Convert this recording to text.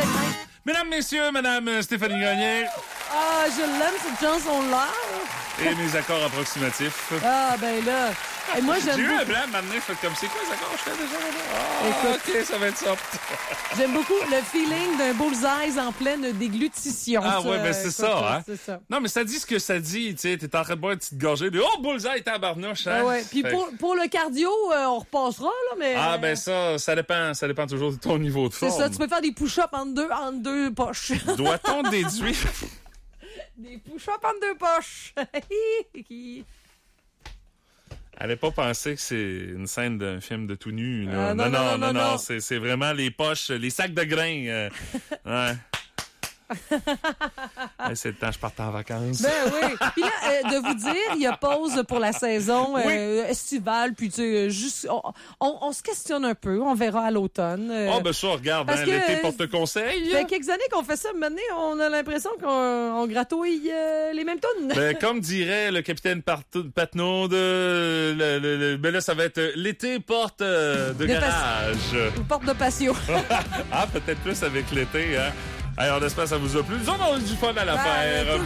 avec Mike. Mesdames, messieurs, Madame Stéphanie Gagné. Ah, je l'aime, cette chanson-là. Et mes accords approximatifs. Ah, ben là. Et moi, j'aime J'ai eu un beaucoup... blanc, maintenant, je fais comme, c'est quoi les accords que je fais déjà? Écoute. OK, ça va être ça. J'aime beaucoup le feeling d'un bullseye en pleine déglutition. Ah ça, ouais, ben c'est ça, hein? C'est ça. Non, mais ça dit ce que ça dit, tu sais, t'es en train de boire une petite gorgée de « Oh, bullseye, tabarnouche! » hein? Ah ouais. Puis Fait- pour le cardio, on repassera, là, mais... Ah, ben ça dépend toujours de ton niveau de c'est forme. ça, tu peux faire des push-ups entre deux poches. Doit-on déduire... Des push-ups entre deux poches. Allez pas penser que c'est une scène d'un film de tout nu. Là. Ah, non. C'est vraiment les poches, les sacs de grains. Ouais. Hey, c'est le temps, je parte en vacances. Ben oui. Puis là, de vous dire, il y a pause pour la saison estivale, puis tu sais, juste, on se questionne un peu, on verra à l'automne. Oh, ben ça, regarde, parce hein, que, l'été porte conseil. Il y a quelques années qu'on fait ça, maintenant, on a l'impression qu'on gratouille les mêmes tonnes. Ben, comme dirait le capitaine Patnaud, ben là, ça va être l'été porte de garage. Une porte de patio. Ah, peut-être plus avec l'été, hein. Allez, on espère que ça vous a plu. Nous autres, on a eu du fun à l'affaire.